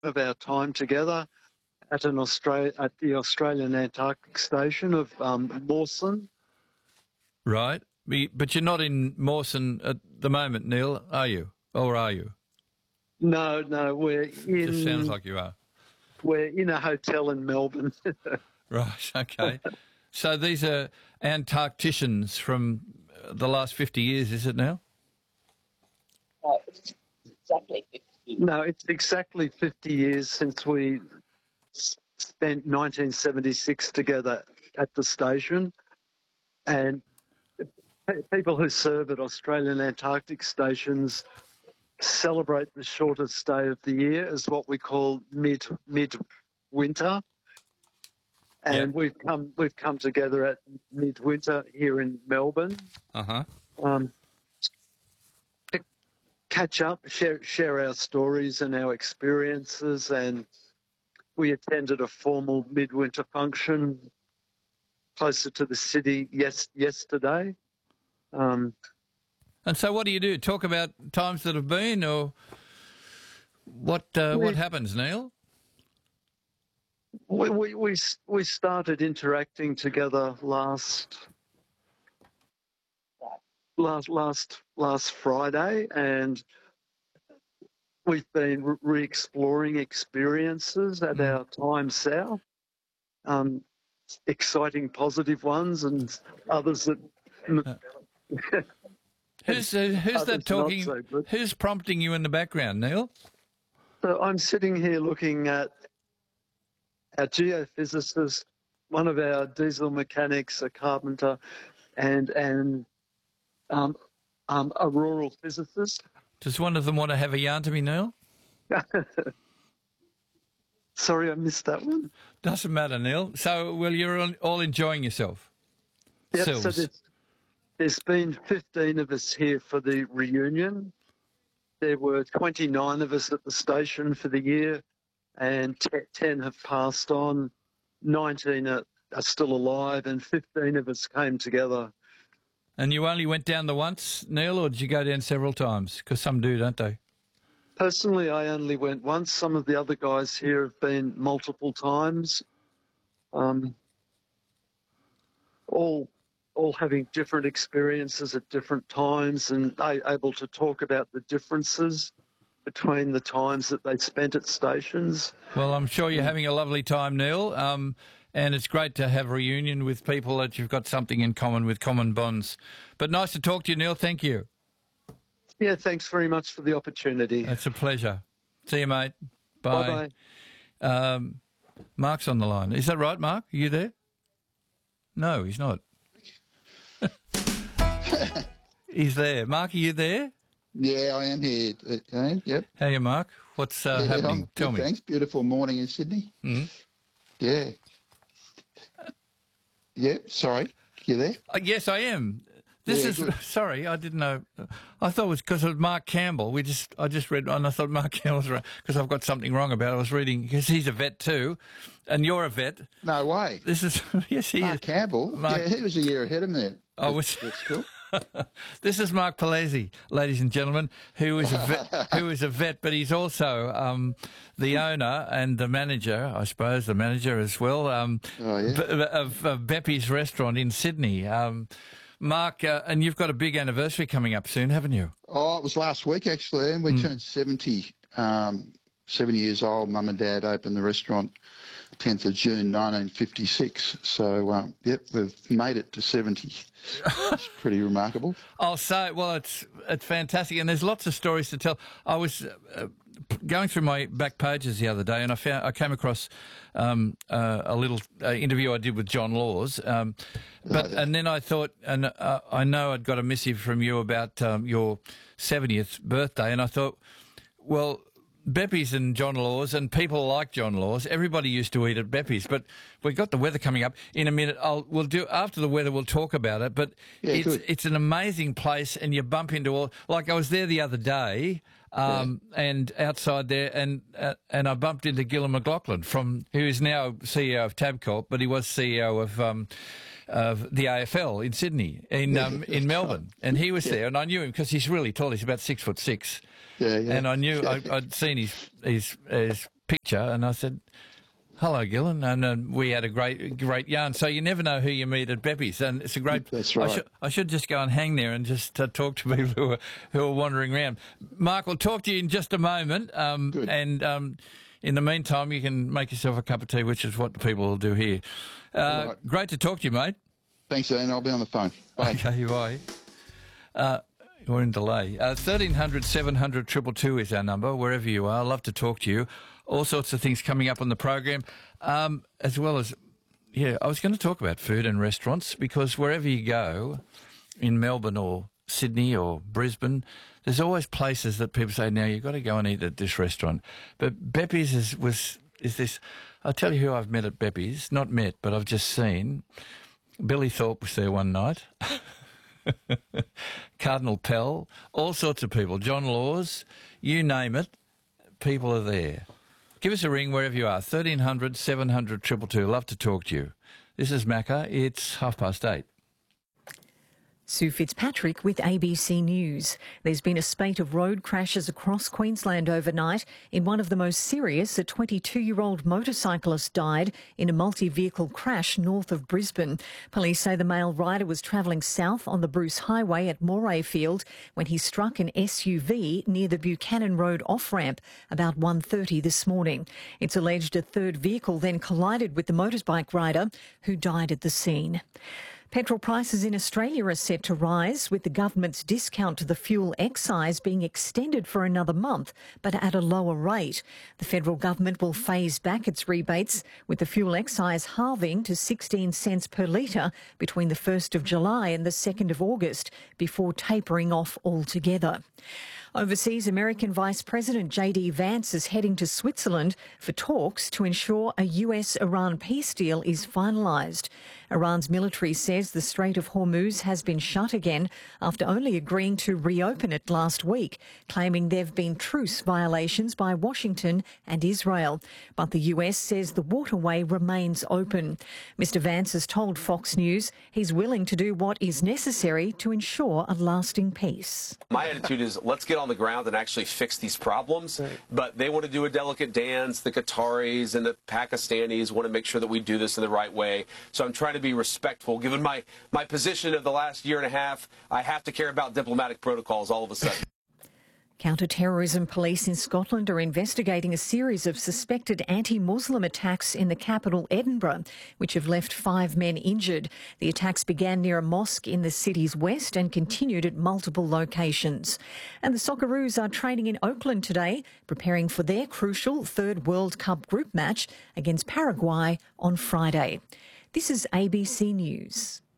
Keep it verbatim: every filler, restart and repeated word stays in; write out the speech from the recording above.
of our time together at an Australia at the Australian Antarctic Station of um, Mawson. Right. But you're not in Mawson at the moment, Neil, are you? Or are you? No, no, we're in. Just sounds like you are. We're in a hotel in Melbourne. Right, okay. So these are Antarcticians from the last fifty years, is it now? Uh, exactly fifty. No, it's exactly fifty years since we spent nineteen seventy-six together at the station. And people who serve at Australian Antarctic stations celebrate the shortest day of the year as what we call mid mid winter. And Yeah. we've come we've come together at midwinter here in Melbourne. Uh-huh. Um, to catch up, share share our stories and our experiences, and we attended a formal midwinter function closer to the city yes yesterday. Um, And so what do you do? Talk about times that have been, or what uh, We- what happens, Neil? we, we we we started interacting together last last last last Friday, and we've been re- re-exploring experiences at Mm. our time south. Um, exciting, positive ones, and others that. Who's uh, who's Others that not talking? so good. Who's prompting you in the background, Neil? So I'm sitting here looking at our geophysicist, one of our diesel mechanics, a carpenter, and and um, um, a rural physicist. Does one of them want to have a yarn to me, Neil? Sorry, I missed that one. Doesn't matter, Neil. So, well, you're all- all enjoying yourself. Yep, so Sills. there's, there's been fifteen of us here for the reunion. There were twenty-nine of us at the station for the year, and te- ten have passed on. nineteen are, are still alive, and fifteen of us came together. And you only went down the once, Neil, or did you go down several times? Because some do, don't they? Personally, I only went once. Some of the other guys here have been multiple times. Um, all all having different experiences at different times, and they able to talk about the differences between the times that they spent at stations. Well, I'm sure you're having a lovely time, Neil. Um, and it's great to have a reunion with people that you've got something in common with, common bonds. But nice to talk to you, Neil. Thank you. Yeah, thanks very much for the opportunity. It's a pleasure. See you, mate. Bye. Bye-bye. Um, Mark's on the line. Is that right, Mark? Are you there? No, he's not. He's there. Mark, are you there? Yeah, I am here. Okay, yep. How are you, Mark? What's uh, Yeah, happening? I'm Tell good, me. Thanks. Beautiful morning in Sydney. Mhm. Yeah. Yeah, sorry. You there? Uh, yes, I am. This Yeah, is good. sorry, I didn't know. I thought it was because of Mark Campbell. We just, I just read, and I thought Mark Campbell's right because I've got something wrong about it. I was reading because he's a vet too, and you're a vet. No way. This is yes, he Mark is. Campbell? Mark- Yeah, he was a year ahead of me. I was. That's cool. This is Mark Palese, ladies and gentlemen, who is a vet, who is a vet, but he's also um, the owner and the manager, I suppose, the manager as well, um, Oh, yeah. b- of, of Beppy's restaurant in Sydney. Um, Mark, uh, and you've got a big anniversary coming up soon, haven't you? Oh, it was last week, actually, and we Mm. turned seventy. Um, seventy years old. Mum and Dad opened the restaurant tenth of June nineteen fifty-six. So, um, yep, we've made it to seventy. It's pretty remarkable. I'll say, well, it's it's fantastic, and there's lots of stories to tell. I was uh, going through my back pages the other day, and I found I came across um, uh, a little uh, interview I did with John Laws. Um, but Oh, yeah. and then I thought, and uh, I know I'd got a missive from you about um, your seventieth birthday, and I thought, well, Beppy's and John Laws and people like John Laws, everybody used to eat at Beppy's, but we've got the weather coming up in a minute. I'll we'll do after the weather. We'll talk about it, but Yeah, it's good. it's an amazing place, and you bump into all. Like I was there the other day, um, and outside there, and uh, and I bumped into Gillon McLaughlin from who is now C E O of Tabcorp, but he was C E O of. Um, of the A F L in Sydney, in um, in Melbourne, and he was there, and I knew him because he's really tall. He's about six foot six, Yeah, yeah. and I knew I, I'd seen his his his picture, and I said, "Hello, Gillen," and uh, we had a great, great yarn. So you never know who you meet at Beppy's, and it's a great. That's right. I should, I should just go and hang there and just uh, talk to people who are who are wandering around. Mark, we'll talk to you in just a moment. Um, Good. And um, in the meantime, you can make yourself a cup of tea, which is what the people will do here. Uh, right. Great to talk to you, mate. Thanks, Ian. I'll be on the phone. Bye. Okay, bye. Uh, we're in delay. Uh, thirteen hundred, seven hundred, two two two is our number, wherever you are. Love to talk to you. All sorts of things coming up on the program, um, as well as, yeah, I was going to talk about food and restaurants, because wherever you go, in Melbourne or Sydney or Brisbane, there's always places that people say, now you've got to go and eat at this restaurant. But Beppy's is, was, is this, I'll tell you who I've met at Beppy's, not met, but I've just seen. Billy Thorpe was there one night. Cardinal Pell, all sorts of people, John Laws, you name it, people are there. Give us a ring wherever you are, thirteen hundred, seven hundred, two two two. Love to talk to you. This is Macca. It's half past eight. Sue Fitzpatrick with A B C News. There's been a spate of road crashes across Queensland overnight. In one of the most serious, a twenty-two-year-old motorcyclist died in a multi-vehicle crash north of Brisbane. Police say the male rider was travelling south on the Bruce Highway at Morayfield when he struck an S U V near the Buchanan Road off-ramp about one thirty this morning. It's alleged a third vehicle then collided with the motorbike rider, who died at the scene. Petrol prices in Australia are set to rise, with the government's discount to the fuel excise being extended for another month, but at a lower rate. The federal government will phase back its rebates, with the fuel excise halving to sixteen cents per litre between the first of July and the second of August, before tapering off altogether. Overseas, American Vice President J D Vance is heading to Switzerland for talks to ensure a U S-Iran peace deal is finalised. Iran's military says the Strait of Hormuz has been shut again after only agreeing to reopen it last week, claiming there have been truce violations by Washington and Israel. But the U S says the waterway remains open. Mister Vance has told Fox News he's willing to do what is necessary to ensure a lasting peace. My attitude is, let's get on the ground and actually fix these problems. Right. But they want to do a delicate dance. The Qataris and the Pakistanis want to make sure that we do this in the right way. So I'm trying to be respectful. Given my, my position of the last year and a half, I have to care about diplomatic protocols all of a sudden. Counter-terrorism police in Scotland are investigating a series of suspected anti-Muslim attacks in the capital, Edinburgh, which have left five men injured. The attacks began near a mosque in the city's west and continued at multiple locations. And the Socceroos are training in Oakland today, preparing for their crucial third World Cup group match against Paraguay on Friday. This is A B C News.